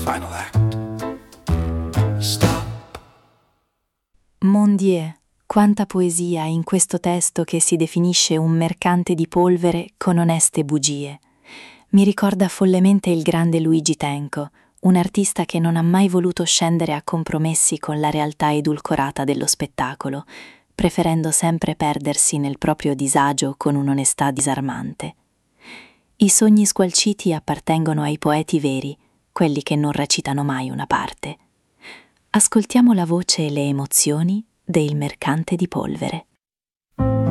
final act. Stop. Mon Dieu, quanta poesia in questo testo che si definisce un mercante di polvere con oneste bugie. Mi ricorda follemente il grande Luigi Tenco, un artista che non ha mai voluto scendere a compromessi con la realtà edulcorata dello spettacolo, preferendo sempre perdersi nel proprio disagio con un'onestà disarmante. I sogni squalciti appartengono ai poeti veri, quelli che non recitano mai una parte. Ascoltiamo la voce e le emozioni del mercante di polvere.